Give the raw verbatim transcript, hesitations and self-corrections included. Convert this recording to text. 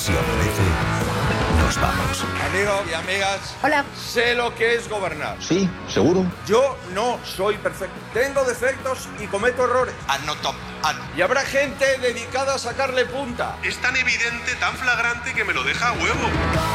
Si obedece, nos vamos. Amigos y amigas, hola. Sé lo que es gobernar. Sí, seguro. Yo no soy perfecto. Tengo defectos y cometo errores. And not top. And... Y habrá gente dedicada a sacarle punta. Es tan evidente, tan flagrante que me lo deja a huevo.